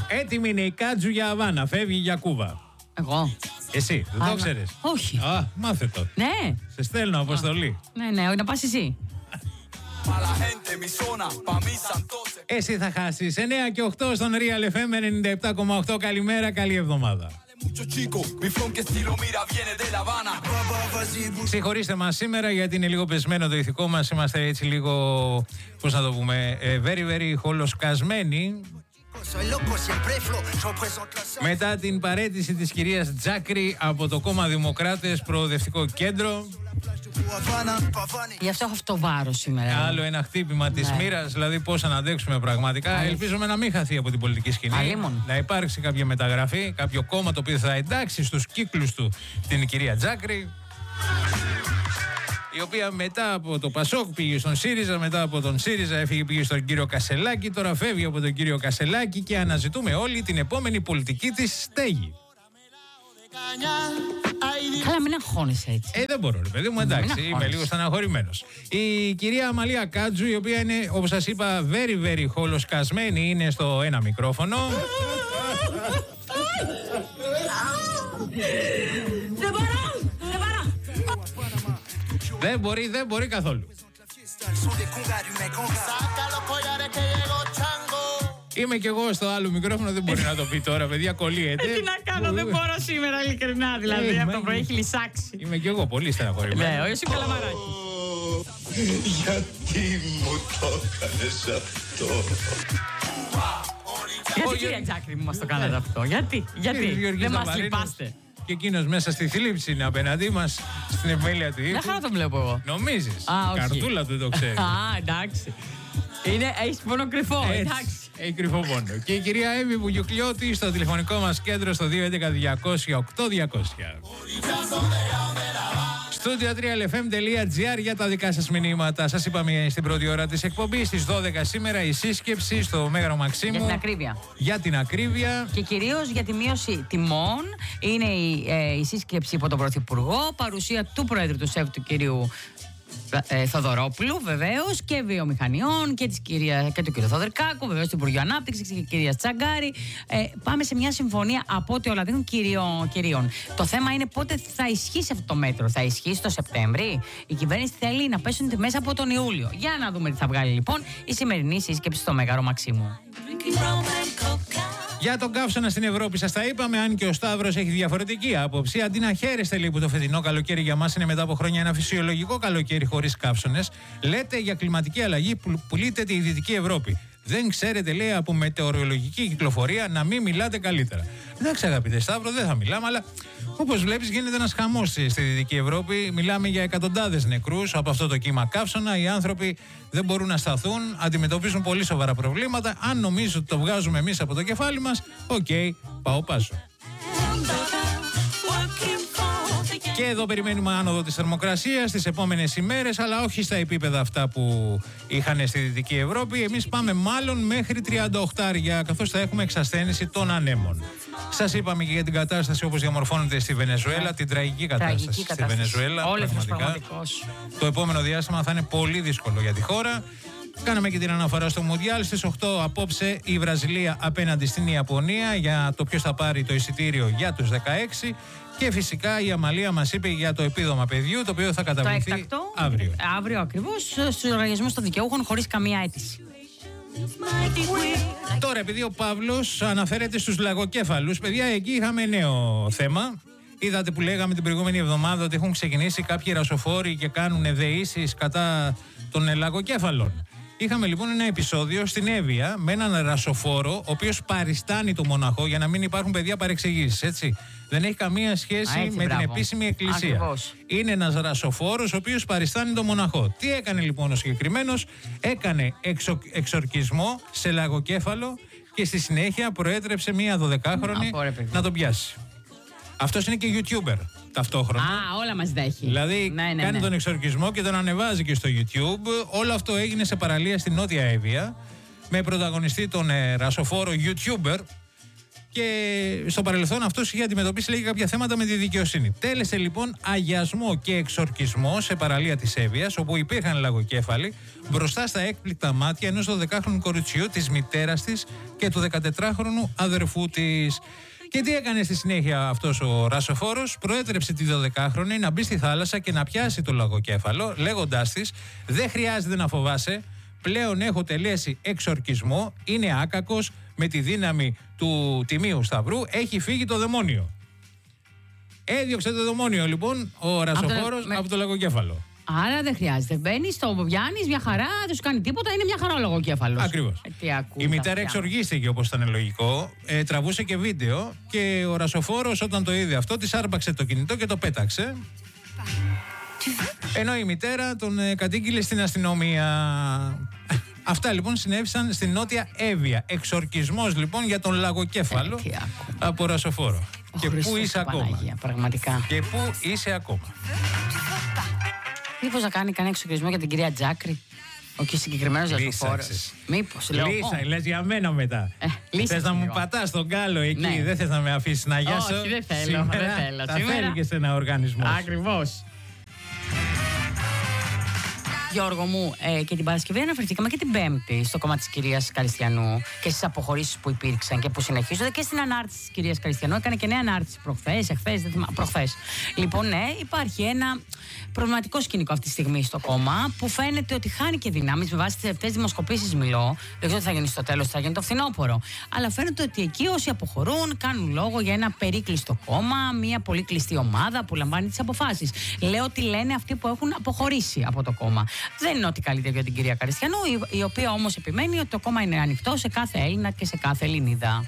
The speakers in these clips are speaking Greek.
Έτοιμη είναι η Κάτζου για Αβάνα. Φεύγει για Κούβα. Εγώ. Εσύ, δεν το ξέρεις? Όχι. Α, μάθε το. Ναι. Σε στέλνω αποστολή. Ναι, να πας εσύ. Εσύ θα χάσεις 9 και 8 στον Real FM 97,8. Καλημέρα, καλή εβδομάδα. Συγχωρήστε μας σήμερα γιατί είναι λίγο πεσμένο το ηθικό μας. Είμαστε έτσι λίγο, πώς να το πούμε, very χολοσκασμένοι. Μετά την παραίτηση της κυρίας Τζάκρη από το κόμμα Δημοκράτες Προοδευτικό Κέντρο. Γι' αυτό έχω αυτό το βάρος σήμερα. Άλλο ένα χτύπημα της μοίρας, δηλαδή πώς να αντέξουμε πραγματικά. Ελπίζουμε να μην χαθεί από την πολιτική σκηνή. Να υπάρξει κάποια μεταγραφή, κάποιο κόμμα το οποίο θα εντάξει στους κύκλους του την κυρία Τζάκρη, η οποία μετά από το Πασόκ πήγε στον ΣΥΡΙΖΑ, μετά από τον ΣΥΡΙΖΑ πήγε στον κύριο Κασελάκη, τώρα φεύγει από τον κύριο Κασελάκη και αναζητούμε όλοι την επόμενη πολιτική της στέγη. Καλά, μην αγχώνεσαι έτσι. Δεν μπορώ, ρε παιδί μου, εντάξει, είμαι λίγο στεναχωρημένος. Η κυρία Αμαλία Κάτζου, η οποία είναι, όπως σας είπα, very χολοσκασμένη, είναι στο ένα μικρόφωνο. Δεν μπορεί καθόλου. Είμαι κι εγώ στο άλλο μικρόφωνο, δεν μπορεί να το πει τώρα, παιδιά, κολλείεται. Τι να κάνω, δεν μπορώ σήμερα, ειλικρινά, δηλαδή, από το πρωί έχει λυσάξει. Είμαι κι εγώ πολύ στεναχωρημένος. Ναι, ο Ιωσήφ Καλαμαράκη. Γιατί μου το έκανες αυτό? Γιατί, κυρία Τζάκρη, μου μας το κάνατε αυτό? Γιατί δεν μας λυπάστε? Και εκείνος μέσα στη θλίψη είναι απέναντί μας, στην επιμέλεια του ύφου. Μια χαρά τον βλέπω εγώ. Νομίζεις? Η καρτούλα του το ξέρει. Εντάξει. Έχει πόνο κρυφό, εντάξει. Έχει κρυφό πόνο. Και η κυρία Εύη Βουγιουκλιώτη στο τηλεφωνικό μας κέντρο στο 211-200-8200. Studio 3lfm.gr για τα δικά σας μηνύματα. Σας είπαμε στην πρώτη ώρα της εκπομπής, στις 12 σήμερα η σύσκεψη στο Μέγαρο Μαξίμου. Για την ακρίβεια. Για την ακρίβεια. Και κυρίως για τη μείωση τιμών. Είναι η σύσκεψη υπό τον Πρωθυπουργό, παρουσία του Προέδρου του ΣΕΒ, του κυρίου Θοδωρόπουλου, βεβαίως, και βιομηχανιών και του κ. Θοδωρκάκου, βεβαίως του Υπουργείου Ανάπτυξης και της κυρίας Τσαγκάρη. Πάμε σε μια συμφωνία από ό,τι όλα δείχνουν κυρίων. Το θέμα είναι πότε θα ισχύσει αυτό το μέτρο. Θα ισχύσει το Σεπτέμβρη? Η κυβέρνηση θέλει να πέσουν τιμές από τον Ιούλιο. Για να δούμε τι θα βγάλει λοιπόν η σημερινή σύσκεψη στο Μέγαρο Μαξίμου. Για τον καύσωνα στην Ευρώπη σας τα είπαμε, αν και ο Σταύρος έχει διαφορετική άποψη. Αντί να χαίρεστε, λέει, που το φετινό καλοκαίρι για μας είναι μετά από χρόνια ένα φυσιολογικό καλοκαίρι χωρίς καύσωνες, λέτε για κλιματική αλλαγή που πουλείται τη Δυτική Ευρώπη. Δεν ξέρετε, λέει, από μετεωρολογική κυκλοφορία να μην μιλάτε καλύτερα. Εντάξει, αγαπητέ Σταύρο, δεν θα μιλάμε, αλλά όπως βλέπεις γίνεται ένας χαμός στη Δυτική Ευρώπη. Μιλάμε για εκατοντάδες νεκρούς από αυτό το κύμα καύσωνα. Οι άνθρωποι δεν μπορούν να σταθούν, αντιμετωπίζουν πολύ σοβαρά προβλήματα. Αν νομίζω ότι το βγάζουμε εμείς από το κεφάλι μας, πάω πάσο. Και εδώ περιμένουμε άνοδο της θερμοκρασίας τις επόμενες ημέρες, αλλά όχι στα επίπεδα αυτά που είχαν στη Δυτική Ευρώπη. Εμείς πάμε μάλλον μέχρι 38, καθώς θα έχουμε εξασθένηση των ανέμων. Σας είπαμε και για την κατάσταση όπως διαμορφώνεται στη Βενεζουέλα, την τραγική κατάσταση στη Βενεζουέλα. Πραγματικός. Το επόμενο διάστημα θα είναι πολύ δύσκολο για τη χώρα. Κάναμε και την αναφορά στο Μουντιάλ. Στις 8 απόψε η Βραζιλία απέναντι στην Ιαπωνία για το ποιος θα πάρει το εισιτήριο για τους 16. Και φυσικά η Αμαλία μας είπε για το επίδομα παιδιού, το οποίο θα καταβληθεί αύριο. Αύριο ακριβώς στους οργανισμούς των δικαιούχων χωρίς καμία αίτηση. Τώρα, επειδή ο Παύλος αναφέρεται στους λαγοκέφαλους, παιδιά, εκεί είχαμε νέο θέμα. Είδατε που λέγαμε την προηγούμενη εβδομάδα ότι έχουν ξεκινήσει κάποιοι ρασοφόροι και κάνουν δεήσεις κατά των λαγοκέφαλων. Είχαμε λοιπόν ένα επεισόδιο στην Εύβοια με έναν ρασοφόρο, ο οποίος παριστάνει το μοναχό για να μην υπάρχουν, παιδιά, παρεξηγήσεις, έτσι. Δεν έχει καμία σχέση με την επίσημη εκκλησία. Ακριβώς. Είναι ένας ρασοφόρος ο οποίος παριστάνει το μοναχό. Τι έκανε λοιπόν ο συγκεκριμένος? Έκανε εξορκισμό σε λαγοκέφαλο και στη συνέχεια προέτρεψε μία 12χρονη να τον πιάσει. Αυτός είναι και YouTuber ταυτόχρονα. Όλα μας δέχει. Δηλαδή κάνει τον εξορκισμό και τον ανεβάζει και στο YouTube. Όλο αυτό έγινε σε παραλία στη Νότια Εύβοια με πρωταγωνιστή τον ρασοφόρο YouTuber. Και στο παρελθόν αυτός είχε αντιμετωπίσει, λέει, κάποια θέματα με τη δικαιοσύνη. Τέλεσε λοιπόν αγιασμό και εξορκισμό σε παραλία της Εύβοιας, όπου υπήρχαν λαγοκέφαλοι, μπροστά στα έκπληκτα μάτια ενός 12χρονου κοριτσιού, της μητέρας της και του 14χρονου αδερφού της. Και τι έκανε στη συνέχεια αυτός ο ρασοφόρος? Προέτρεψε τη 12χρονη να μπει στη θάλασσα και να πιάσει το λαγοκέφαλο, λέγοντάς της: δεν χρειάζεται να φοβάσαι, πλέον έχω τελέσει εξορκισμό, είναι άκακος, με τη δύναμη του Τιμίου Σταυρού έχει φύγει το δαιμόνιο. Έδιωξε το δαιμόνιο λοιπόν ο ρασοφόρος από το λαγοκέφαλο. Άρα δεν χρειάζεται. Μπαίνει, το πιάνει, μια χαρά, δεν σου κάνει τίποτα, είναι μια χαρά ο λαγοκέφαλος. Ακριβώς. Η μητέρα εξοργίστηκε, όπως ήταν λογικό, τραβούσε και βίντεο και ο ρασοφόρος, όταν το είδε αυτό, της άρπαξε το κινητό και το πέταξε. Ενώ η μητέρα τον κατήγγειλε στην αστυνομία. Αυτά λοιπόν συνέβησαν στην Νότια Εύβοια. Εξορκισμός λοιπόν για τον λαγοκέφαλο από ρασοφόρο. Και πού είσαι ακόμα? Πραγματικά. Και πού είσαι ακόμα? Μήπως να κάνει κανένα εξορκισμό για την κυρία Τζάκρη, ο και συγκεκριμένος ρασοφόρος? Μήπως, λέω. Λες για μένα μετά. Θες να μου πατάς τον κάλο εκεί, ναι. Δεν θες να με αφήσεις να γιάσω? Όχι, δεν θέλω. Θα φέρει και σε ένα οργανισμό. Ακριβώς. Γιώργο μου, και την Παρασκευή αναφερθήκαμε και την Πέμπτη στο κόμμα της κυρίας Καριστιανού και στις αποχωρήσεις που υπήρξαν και που συνεχίζονται και στην ανάρτηση της κυρίας Καριστιανού. Έκανε και νέα ανάρτηση προχθές. Λοιπόν, ναι, υπάρχει ένα προβληματικό σκηνικό αυτή τη στιγμή στο κόμμα που φαίνεται ότι χάνει και δυνάμεις. Με βάση τις τελευταίες δημοσκοπήσεις μιλώ. Δεν ξέρω τι θα γίνει στο τέλος, θα γίνει το φθινόπωρο. Αλλά φαίνεται ότι εκεί όσοι αποχωρούν κάνουν λόγο για ένα περίκλειστο κόμμα, μια πολύ κλειστή ομάδα που λαμβάνει τις αποφάσεις. Λέω ότι λένε αυτοί που έχουν αποχωρήσει από το κόμμα. Δεν είναι ότι καλύτερο για την κυρία Καριστιανού, η οποία όμως επιμένει ότι το κόμμα είναι ανοιχτό σε κάθε Έλληνα και σε κάθε Ελληνίδα.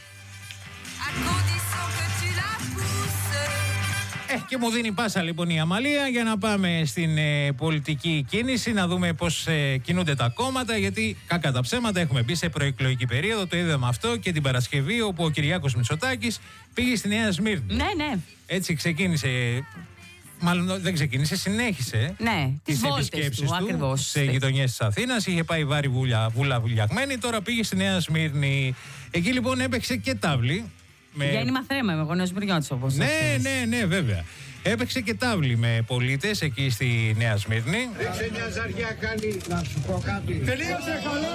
Και μου δίνει πάσα λοιπόν η Αμαλία για να πάμε στην πολιτική κίνηση, να δούμε πώς κινούνται τα κόμματα, γιατί κακά τα ψέματα έχουμε μπει σε προεκλογική περίοδο, το είδαμε αυτό και την Παρασκευή, όπου ο Κυριάκος Μητσοτάκης πήγε στη Νέα Σμύρνη. Ναι. Έτσι ξεκίνησε. Μάλλον δεν ξεκίνησε, συνέχισε τις επισκέψεις του σε γειτονιές της Αθήνας. Είχε πάει Βάρη βουλιαγμένη, τώρα πήγε στη Νέα Σμύρνη. Εκεί λοιπόν έπαιξε και τάβλη. Γέννημα θρέμα, είμαι γονέος Μυριώτης, όπως ναι, βέβαια. Έπαιξε και τάβλη με πολίτες εκεί στη Νέα Σμύρνη. Ρίξε μια ζαριά, κάνει να σου πω κάτι. Τελείωσε, καλό!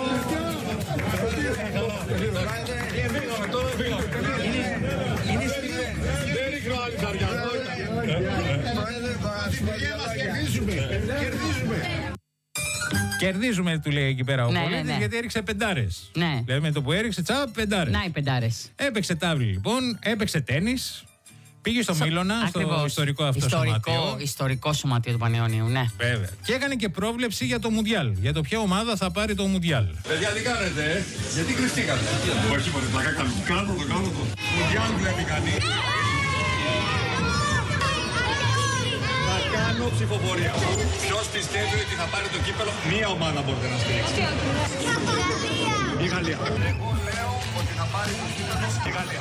Δεν ρίχνω άλλη ζαριά. Κερδίζουμε, του λέει εκεί πέρα ο πολίτης, γιατί έριξε πεντάρες. Ναι. Δηλαδή με το που έριξε τσάπ, πεντάρες. Να, οι πεντάρες. Έπαιξε τάβλη λοιπόν, έπαιξε τένις. Πήγε στο Μήλωνα, στο ιστορικό αυτό σωματείο. Ιστορικό σωματείο του Πανιωνίου, ναι. Βέβαια. Και έκανε και πρόβλεψη για το Μουντιάλ. Για το ποια ομάδα θα πάρει το Μουντιάλ. Παιδιά, τι κάνετε, γιατί κρυφτήκατε? Όχι, μπορεί να κάνω το. Μουντιάλ βλέπει κανείς. Θα κάνω ψηφοφορία. Ποιος πιστεύει ότι θα πάρει το κύπελο? Μία ομάδα μπορείτε να στηρίξετε. Η Γαλλία. Εγώ λέω ότι θα πάρει το κύπελο η Γαλλία.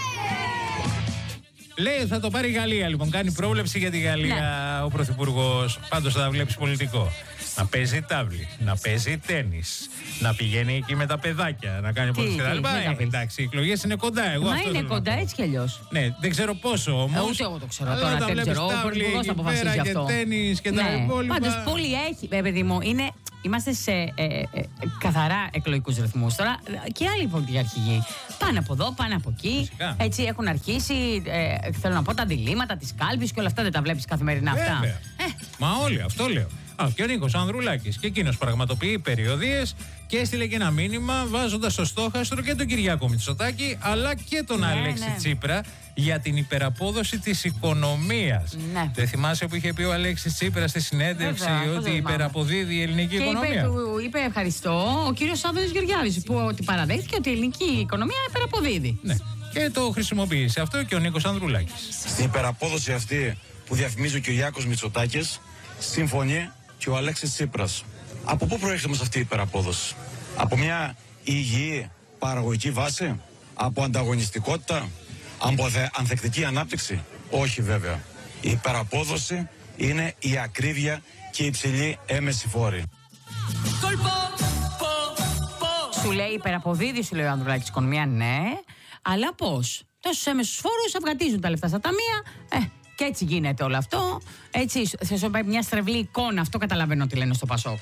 Λέει θα το πάρει η Γαλλία λοιπόν. Κάνει πρόβλεψη για τη Γαλλία ο Πρωθυπουργός. Πάντως θα βλέπει πολιτικό. Να παίζει τάβλη, να παίζει τένις, να πηγαίνει εκεί με τα παιδάκια, να κάνει πολιτικά. Εντάξει, οι εκλογές είναι κοντά. Μα είναι κοντά έτσι κι αλλιώς. Ναι, δεν ξέρω πόσο όμως. Ούτε εγώ το ξέρω τώρα. Δεν ξέρω. Ο Πρωθυπουργός θα αποφασίσει γι' αυτό. Και τένις και τα υπόλοιπα. Πάντως πολύ έχει, παιδί μου, είμαστε σε καθαρά εκλογικούς ρυθμούς τώρα και άλλοι πολιτικοί αρχηγοί. Πάνε από εδώ, πάνε από εκεί. Φυσικά. Έτσι έχουν αρχίσει, θέλω να πω, τα αντιλήμματα της κάλπης και όλα αυτά δεν τα βλέπεις καθημερινά αυτά. Μα όλοι, αυτό λέω. Και ο Νίκος Ανδρουλάκης. Και εκείνος πραγματοποιεί περιοδίες και έστειλε και ένα μήνυμα βάζοντας στο στόχαστρο και τον Κυριάκο Μητσοτάκη αλλά και τον Αλέξη Τσίπρα για την υπεραπόδοση της οικονομίας. Ναι. Δεν θυμάσαι που είχε πει ο Αλέξης Τσίπρα στη συνέντευξη ότι υπεραποδίδει η ελληνική οικονομία? Και είπε ευχαριστώ ο κύριος Άδωνης Γεωργιάδης που ότι παραδέχθηκε ότι η ελληνική οικονομία υπεραποδίδει. Ναι. Και το χρησιμοποίησε αυτό και ο Νίκος Ανδρουλάκης. Στην υπεραπόδοση αυτή που διαφημίζει ο Κυριάκος Μητσοτάκης συμφωνεί και ο Αλέξης Τσίπρας. Από πού προέρχεται όμως αυτή η υπεραπόδοση? Από μια υγιή παραγωγική βάση? Από ανταγωνιστικότητα? Από ανθεκτική ανάπτυξη? Όχι βέβαια. Η υπεραπόδοση είναι η ακρίβεια και η υψηλή έμεση φόρη. Σου λέει υπεραποδίδει, σου λέει ο Ανδρουλάκης, οικονομία, ναι. Αλλά πώς? Τόσους έμεσους φόρους αυγατίζουν τα λεφτά στα ταμεία. Και έτσι γίνεται όλο αυτό. Έτσι, σε σου πάει μια στρεβλή εικόνα. Αυτό καταλαβαίνω τι λένε στο Πασόκ.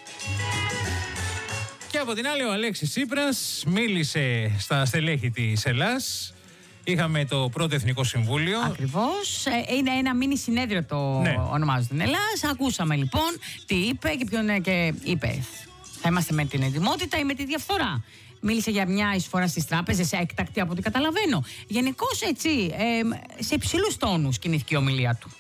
Και από την άλλη ο Αλέξης Τσίπρας μίλησε στα στελέχη της Ελλάς. Είχαμε το πρώτο Εθνικό Συμβούλιο. Ακριβώς. Είναι ένα μίνι συνέδριο το ονομάζω στην Ελλάς. Ακούσαμε λοιπόν τι είπε και ποιον και είπε. Θα είμαστε με την ετοιμότητα ή με τη διαφθορά. Μίλησε για μια εισφορά στις τράπεζες, έκτακτη από ό,τι καταλαβαίνω. Γενικώς έτσι, σε υψηλούς τόνους κινήθηκε η ομιλία του.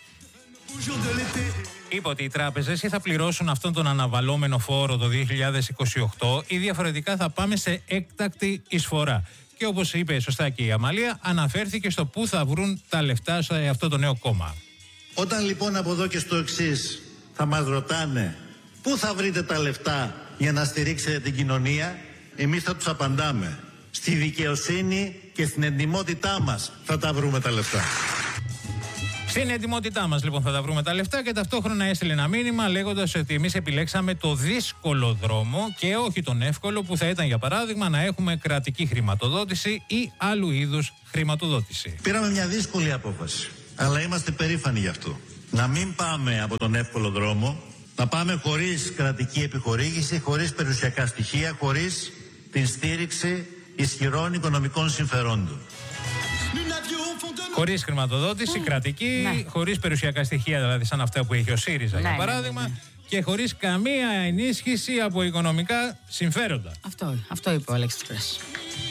Είπε ότι οι τράπεζες ή θα πληρώσουν αυτόν τον αναβαλώμενο φόρο το 2028 ή διαφορετικά θα πάμε σε έκτακτη εισφορά. Και όπως είπε σωστά και η Αμαλία, αναφέρθηκε στο πού θα βρουν τα λεφτά σε αυτό το νέο κόμμα. Όταν λοιπόν από εδώ και στο εξής θα μας ρωτάνε πού θα βρείτε τα λεφτά για να στηρίξετε την κοινωνία, εμείς θα τους απαντάμε. Στη δικαιοσύνη και στην ετοιμότητά μας θα τα βρούμε τα λεφτά. Στην ετοιμότητά μας λοιπόν θα τα βρούμε τα λεφτά και ταυτόχρονα έστειλε ένα μήνυμα λέγοντας ότι εμείς επιλέξαμε το δύσκολο δρόμο και όχι τον εύκολο που θα ήταν για παράδειγμα να έχουμε κρατική χρηματοδότηση ή άλλου είδους χρηματοδότηση. Πήραμε μια δύσκολη απόφαση, αλλά είμαστε περήφανοι γι' αυτό. Να μην πάμε από τον εύκολο δρόμο, να πάμε χωρίς κρατική επιχορήγηση, χωρίς περιουσιακά στοιχεία, χωρίς την στήριξη ισχυρών οικονομικών συμφερόντων. Χωρίς χρηματοδότηση, κρατική, χωρίς περιουσιακά στοιχεία, δηλαδή σαν αυτά που έχει ο ΣΥΡΙΖΑ για παράδειγμα, και χωρίς καμία ενίσχυση από οικονομικά συμφέροντα. Αυτό είπε ο Αλέξης Τσίπρας.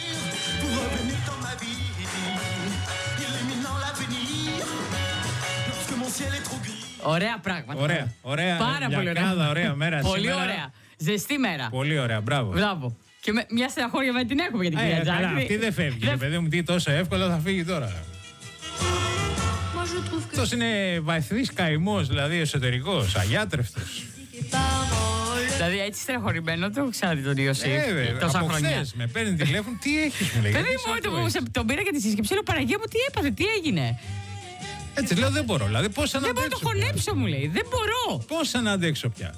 Ωραία πράγματα. Ωραία. Πάρα πολύ ωραία. Ωραία μέρα πολύ σήμερα. ωραία. Ζεστή μέρα. Πολύ ωραία, μπράβο. Και μια στεναχώρια με την έχουμε για την κυρία Τζάκη. Αυτή δεν φεύγει, παιδί μου, τι τόσο εύκολα θα φύγει τώρα. Αυτός είναι βαθύς καημός, δηλαδή εσωτερικός, αγιάτρευτος. Δηλαδή έτσι στεναχωρημένο το έχω ξαναδεί τον Ιωσήφ τόσα χρόνια. Χθες με παίρνει τηλέφωνο, τι έχεις μου λέει. Παιδί μου, τον πήρα για τη συσκεψή, λέω Παναγία μου, τι έπαθε, τι έγινε. Έτσι λέω δεν μπορώ, δηλαδή πώς να αντέξω. Δεν μπορώ να το χωνέψω μου λέει, δεν μπορώ. Πώς να αντέξω πια.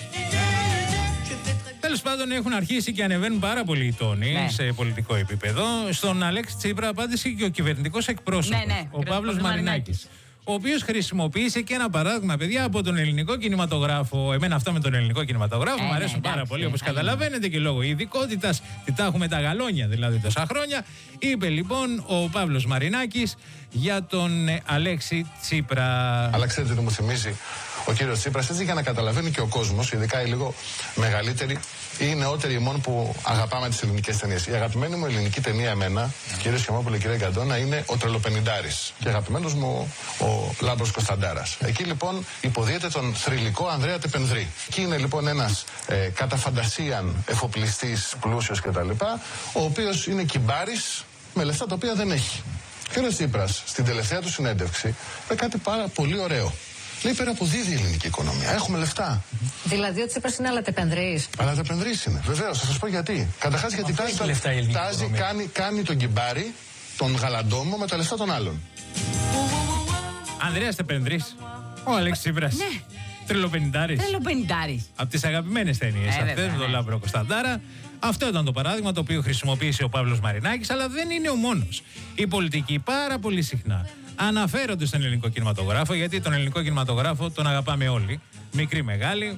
Τέλος πάντων έχουν αρχίσει και ανεβαίνουν πάρα πολύ οι τόνοι σε πολιτικό επίπεδο. Στον Αλέξη Τσίπρα απάντησε και ο κυβερνητικός εκπρόσωπος, ο Παύλος Μαρινάκης. Ο οποίος χρησιμοποίησε και ένα παράδειγμα, παιδιά, από τον ελληνικό κινηματογράφο. Εμένα αυτά με τον ελληνικό κινηματογράφο μου αρέσουν πάρα πολύ, όπως καταλαβαίνετε, και λόγω ειδικότητας, τι τα έχουμε τα γαλόνια δηλαδή τόσα χρόνια. Είπε λοιπόν ο Παύλος Μαρινάκης για τον Αλέξη Τσίπρα. Αλλά ξέρετε τι μου θυμίζει ο κύριος Τσίπρας, έτσι για να καταλαβαίνει και ο κόσμος, ειδικά οι λίγο μεγαλύτεροι ή νεότεροι ημών που αγαπάμε τις ελληνικές ταινίες. Η αγαπημένη μου ελληνική ταινία εμένα, κύριε Σχεμόπουλε, κύριε Γκαντώνα, είναι ο Τρελοπενιντάρης. Και αγαπημένος μου ο Λάμπρος Κωνσταντάρας. Εκεί λοιπόν υποδίεται τον θρυλικό Ανδρέα Τεπενδρή. Εκεί είναι λοιπόν ένας κατά φαντασίαν εφοπλιστής, πλούσιος κτλ. Ο οποίος είναι κυμπάρης με λεφτά τα οποία δεν έχει. Ο κύριος Τσίπρας στην τελευταία του συνέντευξη είπε κάτι πάρα πολύ ωραίο. Λέει υπεραποδίδει η ελληνική οικονομία. Έχουμε λεφτά. Δηλαδή ο Τσίπρας είναι αλατεπενδρής. Αλατεπενδρής είναι, βεβαίως. Θα σας πω γιατί. Καταρχάς γιατί κάνει τον κυμπάρι, τον γαλαντόμο με τα λεφτά των άλλων. Ανδρέας Τεπενδρής. Ο Αλέξης Τσίπρας. Ναι. Τρελοπενιντάρης. Από τις αγαπημένες ταινίες αυτές, τον Λάμπρο Κωνσταντάρα. Αυτό ήταν το παράδειγμα το οποίο χρησιμοποίησε ο Παύλος Μαρινάκης, αλλά δεν είναι ο μόνος. Οι πολιτικοί πάρα πολύ συχνά αναφέρονται στον ελληνικό κινηματογράφο, γιατί τον ελληνικό κινηματογράφο τον αγαπάμε όλοι. Μικροί, μεγάλοι.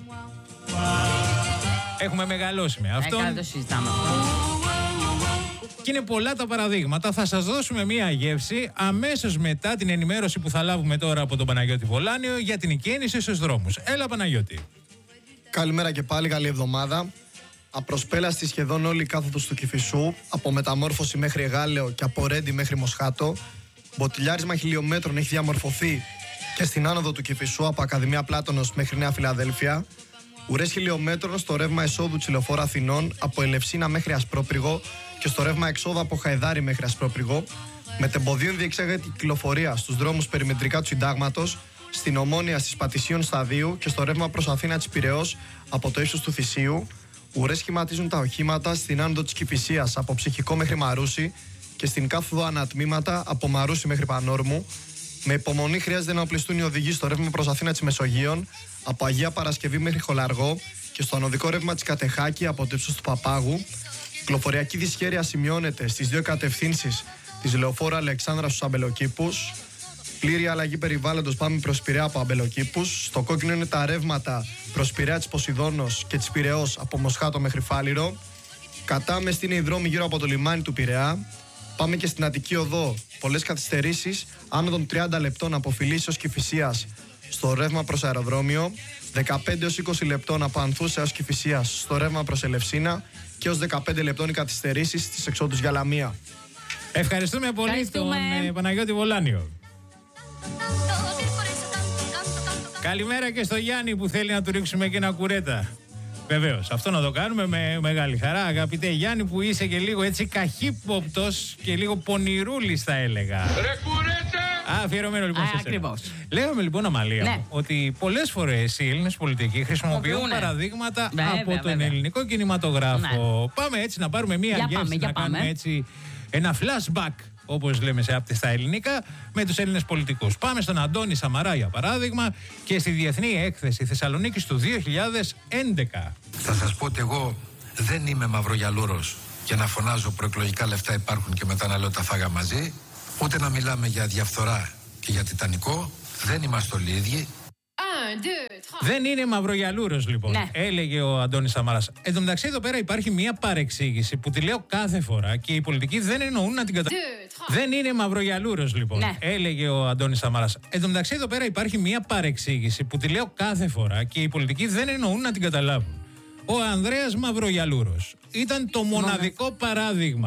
Έχουμε μεγαλώσει με αυτόν. Το συζητάμε. Και είναι πολλά τα παραδείγματα. Θα σας δώσουμε μία γεύση αμέσως μετά την ενημέρωση που θα λάβουμε τώρα από τον Παναγιώτη Βολάνιο για την εκκίνηση στους δρόμους. Έλα, Παναγιώτη. Καλημέρα και πάλι, καλή εβδομάδα. Απροσπέλαστη σχεδόν όλη η κάθοδος του Κηφισού, από Μεταμόρφωση μέχρι Εγάλεο και από Ρέντι μέχρι Μοσχάτο. Μποτιλιάρισμα χιλιόμετρων έχει διαμορφωθεί και στην άνοδο του Κηφισού, από Ακαδημία Πλάτωνος μέχρι Νέα Φιλαδέλφια. Ουρές χιλιόμετρων στο ρεύμα εσόδου Τσιλοφόρα Αθηνών, από Ελευσίνα μέχρι Ασπρόπριγο, και στο ρεύμα εξόδου από Χαϊδάρι μέχρι Ασπρόπριγο. Μετεμποδίων διεξάγεται η κυκλοφορία στους δρόμους περιμετρικά του Συντάγματος, στην Ομόνια στις Πατησίων Σταδίου και στο ρεύμα προς Αθήνα της Πειραιώς από το ύψος του Θησίου. Ουρές σχηματίζουν τα οχήματα στην άνοδο της Κηφισίας από Ψυχικό μέχρι Μαρούσι και στην κάθοδο ανατμήματα από Μαρούσι μέχρι Πανόρμου. Με υπομονή χρειάζεται να οπλιστούν οι οδηγοί στο ρεύμα προς Αθήνα της Μεσογείων, από Αγία Παρασκευή μέχρι Χολαργό, και στο ανωδικό ρεύμα της Κατεχάκη από το ύψος του Παπάγου. Κυκλοφοριακή δυσχέρεια σημειώνεται στις δύο κατευθύνσεις της λεωφόρου Αλεξάνδρας στους Αμπελοκήπους. Πλήρη αλλαγή περιβάλλοντος, πάμε προς Πειραιά από Αμπελοκήπους. Στο κόκκινο είναι τα ρεύματα προς Πειραιά της Ποσειδώνος και της Πειραιώς από Μοσχάτο μέχρι Φάληρο. Κατάμεστη είναι οι δρόμοι γύρω από το λιμάνι του Πειραιά. Πάμε και στην Αττική Οδό. Πολλές καθυστερήσεις, άνω των 30 λεπτών από Φιλίσσης έως Κηφισίας στο ρεύμα προς αεροδρόμιο. 15 έως 20 λεπτών από Ανθούσα έως Κηφισίας στο ρεύμα προς Ελευσίνα. Και έως 15 λεπτών οι καθυστερήσεις στις εξόδους για Λαμία. Ευχαριστούμε πολύ τον Παναγιώτη Βολάνιο. Καλημέρα και στο Γιάννη που θέλει να του ρίξουμε και ένα κουρέτα. Βεβαίως, αυτό να το κάνουμε με μεγάλη χαρά, αγαπητέ Γιάννη, που είσαι και λίγο έτσι καχύποπτος και λίγο πονηρούλης, θα έλεγα. Ρε κουρέτα! Αφιερωμένο λοιπόν σε εσένα. Ακριβώς. Λέγαμε λοιπόν, Αμαλία, Ναι. ότι πολλές φορές οι Έλληνες πολιτικοί χρησιμοποιούν παραδείγματα από τον ελληνικό κινηματογράφο. Ναι. Πάμε έτσι να πάρουμε μία γεύση, να κάνουμε έτσι ένα flashback, όπως λέμε στα ελληνικά, με τους Έλληνες πολιτικούς. Πάμε στον Αντώνη Σαμαρά, για παράδειγμα, και στη Διεθνή Έκθεση Θεσσαλονίκης του 2011. Θα σας πω ότι εγώ δεν είμαι μαυρογιαλούρος και να φωνάζω προεκλογικά λεφτά υπάρχουν και μετά να λέω τα φάγα μαζί, ούτε να μιλάμε για διαφθορά και για τιτανικό. Δεν είμαστε όλοι ίδιοι. Δεν είναι μαυρογιαλούρος, λοιπόν, Ναι. έλεγε ο Αντώνης Σαμαράς. Εν τω μεταξύ, εδώ πέρα υπάρχει μία παρεξήγηση που τη λέω κάθε φορά και οι πολιτικοί δεν εννοούν να την καταλάβουν. Δεν είναι μαυρογιαλούρος, λοιπόν, Ναι. έλεγε ο Αντώνης Σαμαράς. Εν τω μεταξύ, εδώ πέρα υπάρχει μία παρεξήγηση που τη λέω κάθε φορά και οι πολιτικοί δεν εννοούν να την καταλάβουν. Ο Ανδρέας Μαυρογιαλούρος ήταν το μοναδικό παράδειγμα